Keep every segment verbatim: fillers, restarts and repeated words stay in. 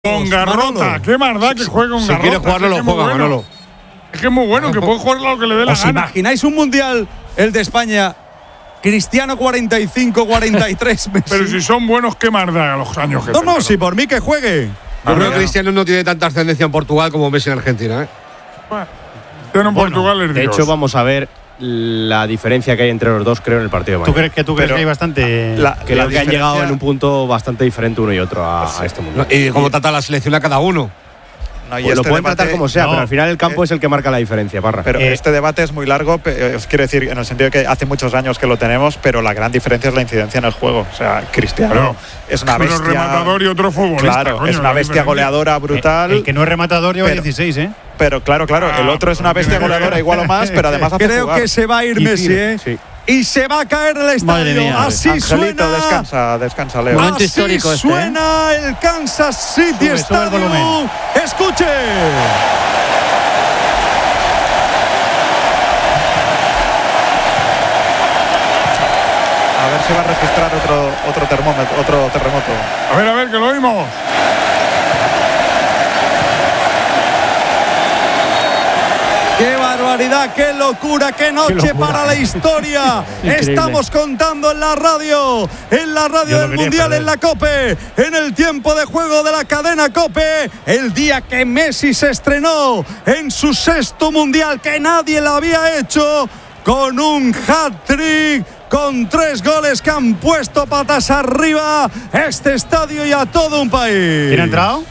Con Garrota, qué más da que juegue con si Garrota. Si quiere jugarlo, lo juega, bueno. Manolo. Es que es muy bueno, que puede jugar lo que le dé la ¿Os gana. imagináis un mundial, el de España, Cristiano cuarenta y cinco, cuarenta y tres Messi? Pero si son buenos, qué más da a los años que No, tengan. no, si por mí que juegue. Yo creo que Cristiano no tiene tanta ascendencia en Portugal como Messi en Argentina, ¿eh? Bueno, en Portugal es De Dios. hecho, vamos a ver la diferencia que hay entre los dos, creo, en el partido de ¿Tú mañana. crees que tú crees Pero que hay bastante? la- Creo la que han llegado diferencia- en un punto bastante diferente uno y otro a, a este mundo. Y cómo trata la selección a cada uno. No, y Pues lo este pueden debate- tratar como sea, no, pero al final el campo eh, es el que marca la diferencia, Parra. Pero Eh, este debate es muy largo, pe- eh, os quiero decir, en el sentido de que hace muchos años que lo tenemos, pero la gran diferencia es la incidencia en el juego. O sea, Cristiano Claro. es una Uno bestia. rematador y otro futbolista. Claro, coño, es una la bestia diferencia. goleadora brutal. El, el que no es rematador lleva Pero- dieciséis, ¿eh? Pero claro, claro, el Ah, otro es una bestia tiene que ver. goleadora igual o más, pero además hace Creo jugar. que se va a ir Y Messi, Cine, ¿eh? sí. Y se va a caer el estadio. Madre mía. Así Angelito, suena. descansa, descansa, Leo. Momento Así histórico este, suena el Kansas City Sube, sube el Stadium. volumen. Escuche. A ver si va a registrar otro, otro termómetro, otro terremoto. A ver, a ver, que lo oímos. ¡Qué barbaridad! ¡Qué locura! ¡Qué noche para la historia! Increíble. Estamos contando en la radio, en la radio Yo lo del quería Mundial, perder. en la COPE, en el tiempo de juego de la cadena COPE, el día que Messi se estrenó en su sexto Mundial, que nadie lo había hecho, con un hat-trick, con tres goles que han puesto patas arriba este estadio y a todo un país. ¿Quién ha entrado?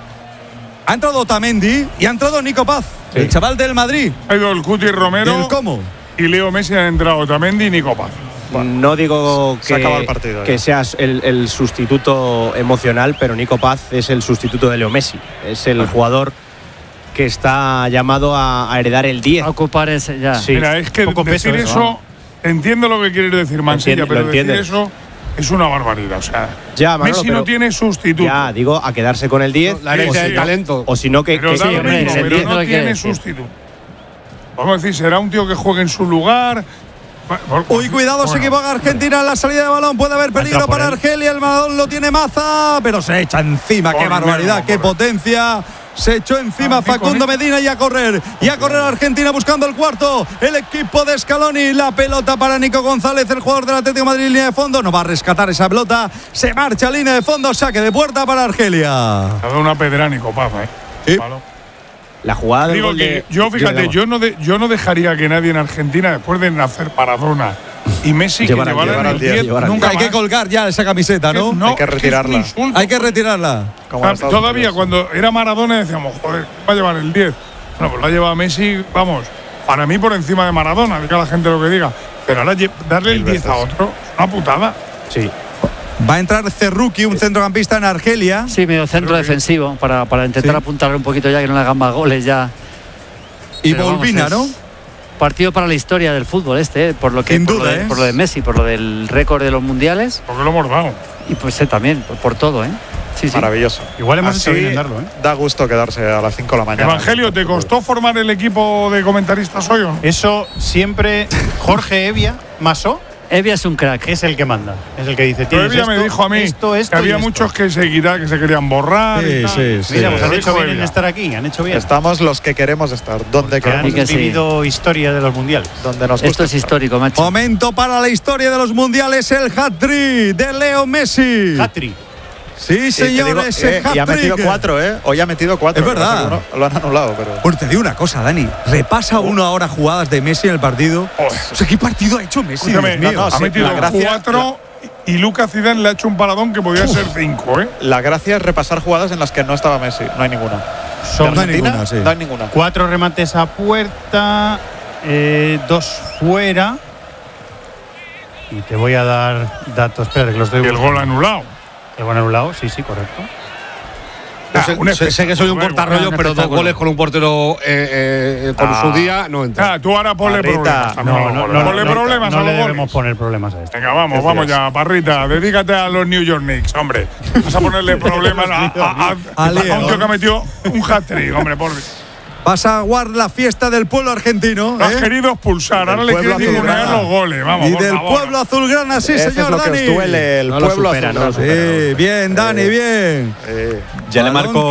Ha entrado Otamendi y ha entrado Nico Paz, el chaval del Madrid. Ha ido el Cuti Romero ¿Del cómo? y Leo Messi han entrado Otamendi y Nico Paz. No digo se acaba el que, partido, que ya. seas el, el sustituto emocional, pero Nico Paz es el sustituto de Leo Messi. Es el jugador que está llamado a, a heredar el diez. A ocupar ese ya. Sí. Mira, es que Poco decir peso eso, eso, entiendo lo que quieres decir, Mansilla, Entiende- pero lo decir entiendes. eso es una barbaridad. O sea, Ya, Manolo, Messi pero- no tiene sustituto. Ya, digo, a quedarse con el diez. La herencia sí, del sí. talento. O si no, que. Pero que- da sí, lo hombre, mismo, se pero entiende no lo que tiene quiere decir. sustituto. Vamos a decir, será un tío que juegue en su lugar. Uy, cuidado, se Bueno, equivoca Argentina en la salida de balón. Puede haber peligro Entra por para él. Argelia. El balón lo tiene Maza, pero se echa encima. ¡Qué Por barbaridad! menos, ¡Qué por potencia! Se echó encima Ah, sí, Facundo con él. Medina y a correr. Y a correr Argentina buscando el cuarto. El equipo de Scaloni. La pelota para Nico González, el jugador del Atlético de Madrid, línea de fondo. No va a rescatar esa pelota. Se marcha línea de fondo. Saque de puerta para Argelia. Ha dado una pedra a Nico Paz, ¿eh? Sí. Palo. La jugada del Digo gol que de- yo, fíjate, de- yo no, de- yo no dejaría que nadie en Argentina, después de nacer Maradona y Messi, que Llevar al llevaran diez, el diez, llevar al nunca Hay que más. colgar ya esa camiseta, ¿no? No, Hay que es es un retirarla. insulto. Hay que retirarla. Como en Ah, Estados Todavía Unidos. cuando era Maradona decíamos, joder, va a llevar el diez. Bueno, pues lo ha llevado Messi, vamos, para mí por encima de Maradona, diga la gente lo que diga. Pero ahora lle- darle el diez a otro es una putada. Sí. Va a entrar Cerruqui, un centrocampista en Argelia. Sí, medio centro Creo que- defensivo para, para intentar Sí. apuntar un poquito ya, que no le hagan más goles ya. Y Pero vamos, Volvina, es ¿no? Partido para la historia del fútbol este, ¿eh? por lo que Sin por, duda, lo de, ¿eh? por lo de Messi, por lo del récord de los mundiales Porque lo hemos dado. y pues eh, también por, por todo, ¿eh? Sí, sí. Maravilloso. Igual hemos Así hecho bien en darlo, ¿eh? Da gusto quedarse a las cinco de la mañana. Evangelio, ¿te costó formar el equipo de comentaristas hoy o no? Eso siempre Jorge Evia Masó Evia es un crack. es el que manda. Es el que dice, Pero tienes ella me esto, dijo a mí esto, esto que había y esto. muchos que se, quita- que se querían borrar. y Sí, tal. sí, sí. Mira, pues han Lo hecho dijo bien en ella. estar aquí, han hecho bien. Estamos los que queremos estar, donde Que han queremos Y que estar, sí. vivido historia de los mundiales. donde nos Esto gusta es estar. histórico, macho. Momento para la historia de los mundiales, el hat-trick de Leo Messi. Hatri. Sí, Y te señor, digo, ese eh, y ha metido hat-trick. cuatro, ¿eh? Hoy ha metido cuatro. Es verdad. Lo que pasa es que uno Lo han anulado, pero. Bueno, te digo una cosa, Dani. Repasa uno ahora jugadas de Messi en el partido. Joder. O sea, ¿qué partido ha hecho Messi? Escúchame, Dios mío? no, ha sí, metido la gracia- cuatro y Lucas Zidane le ha hecho un paradón que podía ser cinco, ¿eh? La gracia es repasar jugadas en las que no estaba Messi. No hay ninguna. Son No hay Argentina, ninguna, sí. no hay ninguna. cuatro remates a puerta, eh, dos fuera. Y te voy a dar datos. Espera, que los doy. Y el gol anulado. El gol anulado, sí, sí, correcto. Yo Ah, sé, un sé- sé que soy un espectáculo, portarrollo, un pero dos espectáculo. goles con un portero eh, eh, con Ah. su día no entra. Ah, tú ahora ponle Parrita. problemas. también a los goles. ponle problemas no a le los debemos goles. poner problemas a esto. Venga, vamos, Es vamos Dios. ya, Parrita. Dedícate a los New York Knicks, hombre. Vas a ponerle problemas a, a- a- A a Leo. un tío que ha metido un hat-trick, hombre, por Vas a aguardar la fiesta del pueblo argentino. Lo has ¿eh? querido expulsar, ahora le pueblo quieres ningunear azulgrana. los goles. Vamos, Y por del favor. pueblo azulgrana, sí, Eso señor es lo Dani. que os duele, el No lo pueblo supera, no lo azulgrana. supera. Sí, bien, Dani, bien. Eh, Ya le Balón marcó